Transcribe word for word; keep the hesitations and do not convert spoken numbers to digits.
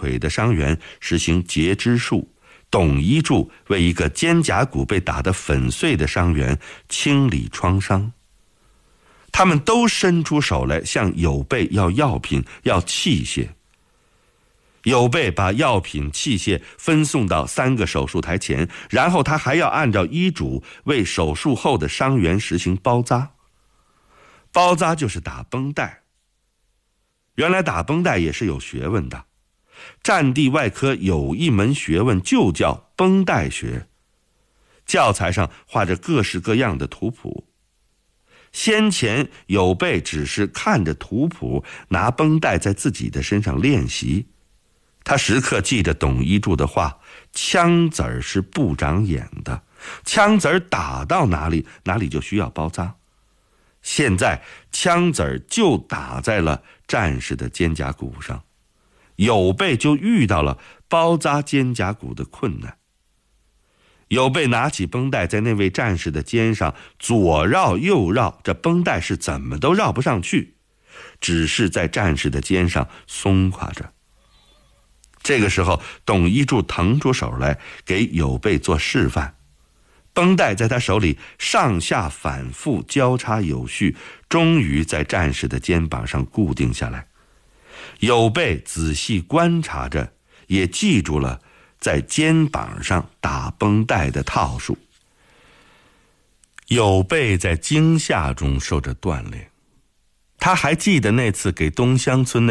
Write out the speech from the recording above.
腿的伤员实行截肢术，董一柱为一个肩胛骨被打得粉碎的伤员清理创伤。他们都伸出手来向有备要药品，要器械。有备把药品器械分送到三个手术台前，然后他还要按照医嘱为手术后的伤员实行包扎。包扎就是打绷带。原来打绷带也是有学问的，战地外科有一门学问就叫绷带学，教材上画着各式各样的图谱。先前有备只是看着图谱，拿绷带在自己的身上练习。他时刻记着董一柱的话，枪子儿是不长眼的，枪子儿打到哪里，哪里就需要包扎。现在枪子儿就打在了战士的肩胛骨上，有备就遇到了包扎肩胛骨的困难。有备拿起绷带在那位战士的肩上左绕右绕，这绷带是怎么都绕不上去，只是在战士的肩上松垮着。这个时候董一柱腾出手来给有备做示范，绷带在他手里上下反复交叉有序，终于在战士的肩膀上固定下来。有备仔细观察着，也记住了在肩膀上打绷带的套数。有备在惊吓中受着锻炼，他还记得那次给东乡村那